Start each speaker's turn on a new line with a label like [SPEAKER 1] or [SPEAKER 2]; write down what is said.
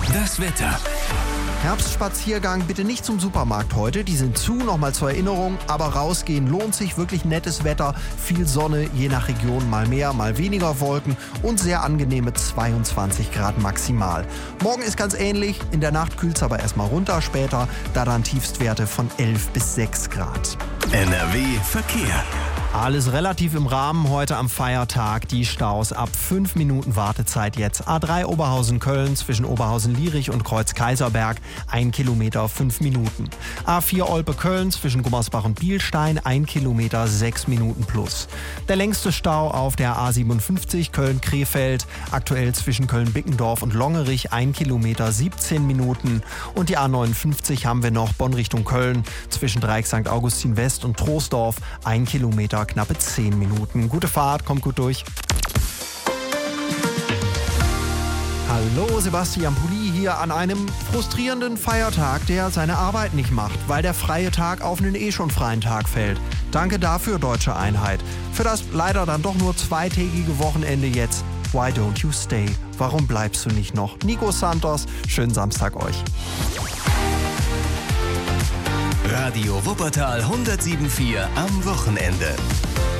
[SPEAKER 1] Das Wetter.
[SPEAKER 2] Herbstspaziergang bitte nicht zum Supermarkt heute, die sind zu, nochmal zur Erinnerung, aber rausgehen lohnt sich, wirklich nettes Wetter, viel Sonne, je nach Region mal mehr, mal weniger Wolken und sehr angenehme 22 Grad maximal. Morgen ist ganz ähnlich, in der Nacht kühlt es aber erstmal runter, später da dann Tiefstwerte von 11 bis 6 Grad.
[SPEAKER 1] NRW Verkehr.
[SPEAKER 2] Alles relativ im Rahmen heute am Feiertag. Die Staus ab 5 Minuten Wartezeit jetzt. A3 Oberhausen-Köln zwischen Oberhausen-Lierich und Kreuz-Kaiserberg 1 Kilometer 5 Minuten. A4 Olpe-Köln zwischen Gummersbach und Bielstein 1 Kilometer 6 Minuten plus. Der längste Stau auf der A57 Köln-Krefeld aktuell zwischen Köln-Bickendorf und Longerich 1 Kilometer 17 Minuten. Und die A59 haben wir noch Bonn Richtung Köln zwischen Dreieck St. Augustin West und Troisdorf 1 Kilometer knappe 10 Minuten. Gute Fahrt, kommt gut durch. Hallo, Sebastian Pulli hier an einem frustrierenden Feiertag, der seine Arbeit nicht macht, weil der freie Tag auf einen schon freien Tag fällt. Danke dafür, Deutsche Einheit. Für das leider dann doch nur zweitägige Wochenende jetzt. Why don't you stay? Warum bleibst du nicht noch? Nico Santos, schönen Samstag euch.
[SPEAKER 1] Radio Wuppertal 107.4 am Wochenende.